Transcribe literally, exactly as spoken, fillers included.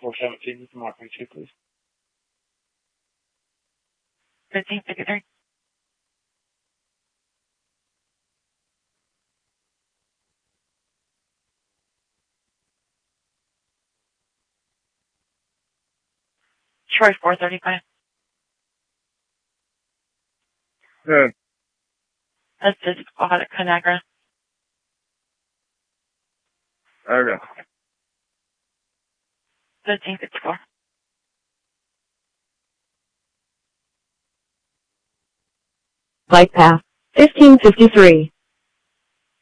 four seventeen, you can mark me two, please. fifteen fifty-three. Troy four thirty-five. Good. That's physical at Conagra. Okay. fifteen fifty-four. Bike path. fifteen fifty-three.